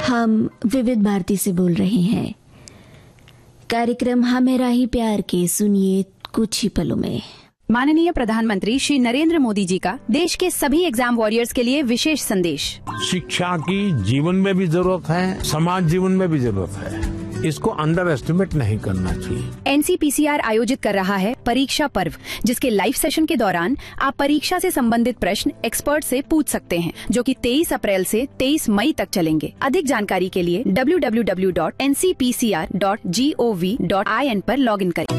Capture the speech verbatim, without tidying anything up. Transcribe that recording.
हम विविध भारती से बोल रहे हैं। कार्यक्रम हमें राही प्यार के सुनिए कुछ ही पलों में। माननीय प्रधानमंत्री श्री नरेंद्र मोदी जी का देश के सभी एग्जाम वॉरियर्स के लिए विशेष संदेश। शिक्षा की जीवन में भी जरूरत है, समाज जीवन में भी जरूरत है, इसको अंडर एस्टिमेट नहीं करना चाहिए। एनसीपीसीआर आयोजित कर रहा है परीक्षा पर्व, जिसके लाइव सेशन के दौरान आप परीक्षा से संबंधित प्रश्न एक्सपर्ट से पूछ सकते हैं, जो कि तेईस अप्रैल से तेईस मई तक चलेंगे। अधिक जानकारी के लिए W W W dot N C P C R dot G O V dot I N पर लॉग इन करें।